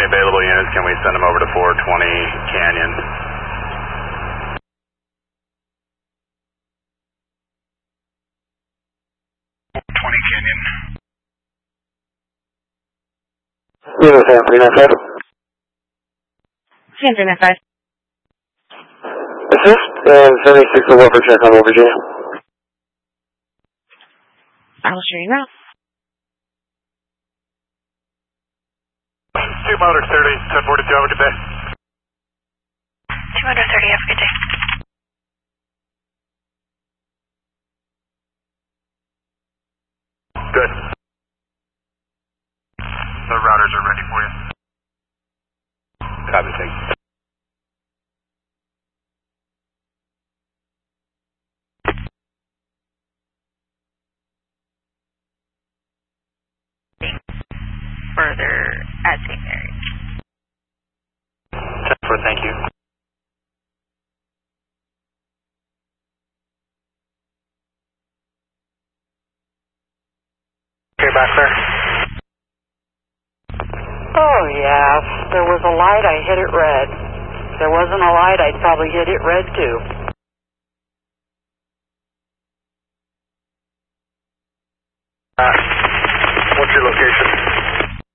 any available units, can we send them over to 420 Canyon? Canyon. Unit Sam 395. Sam 395. Assist, 76 to Wilbur, check on Virginia. I'll show you out. 2 motor 30, 1042, have a good day. 230, have a good day. Good. The routers are ready for you. Copy, thank you. Further at St. Mary's. 10-4, thank you. Okay, back there. Oh, yeah. If there was a light, I hit it red. If there wasn't a light, I'd probably hit it red, too.